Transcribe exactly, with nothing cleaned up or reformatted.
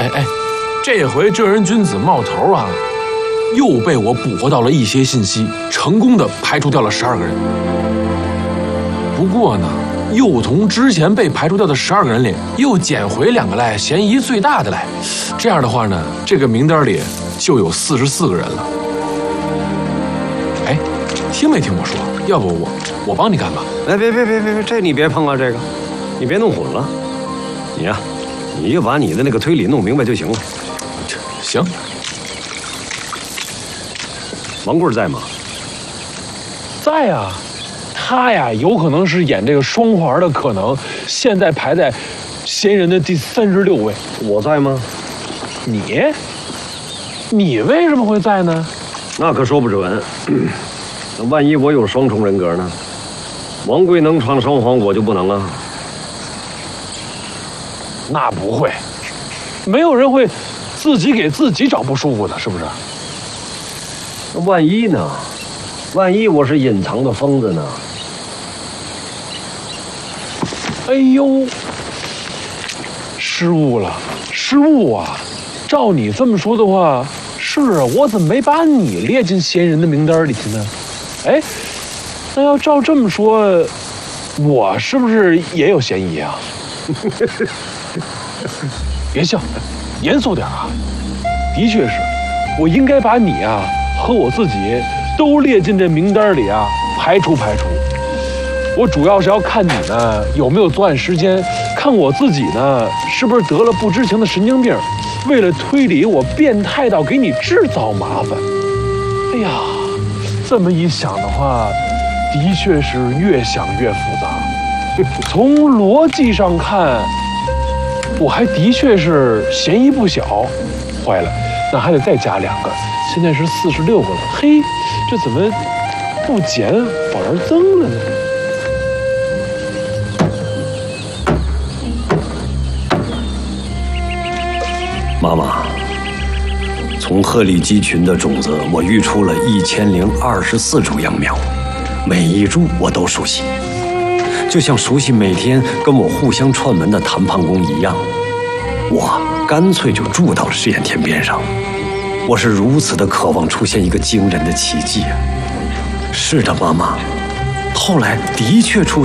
哎哎，这回正人君子冒头啊，又被我捕获到了一些信息，成功的排除掉了十二个人。不过呢，又从之前被排除掉的十二个人里又捡回两个来，嫌疑最大的来。这样的话呢，这个名单里就有四十四个人了。哎，听没听我说？要不我我帮你干吧？ 哎，别别别别别，这你别碰啊，这个，你别弄混了。你呀、啊，你就把你的那个推理弄明白就行了。 行。 王贵在吗？ 在呀、啊，他呀有可能是演这个双环的可能，现在排在嫌疑人的第三十六位。 我在吗？ 你？你为什么会在呢？ 那可说不准。那万一我有双重人格呢？王贵能闯双环，我就不能啊。 那不会，没有人会自己给自己找不舒服的，是不是？ 那万一呢？万一我是隐藏的疯子呢？ 哎呦，失误了，失误啊！照你这么说的话，是啊，我怎么没把你列进嫌疑人的名单里去呢？哎，那要照这么说，我是不是也有嫌疑啊？别笑，严肃点啊！的确是，我应该把你啊和我自己都列进这名单里啊，排除排除。我主要是要看你呢有没有作案时间，看我自己呢是不是得了不知情的神经病，为了推理我变态到给你制造麻烦。哎呀，这么一想的话，的确是越想越复杂。从逻辑上看，我还的确是嫌疑不小。坏了，那还得再加两个，现在是四十六个了。嘿，这怎么不减反而增了呢？ 妈妈，从鹤立鸡群的种子，我育出了一千零二十四株秧苗，每一株我都熟悉，就像熟悉每天跟我互相串门的谈判工一样。我干脆就住到了试验田边上。我是如此的渴望出现一个惊人的奇迹啊！是的，妈妈，后来的确出现。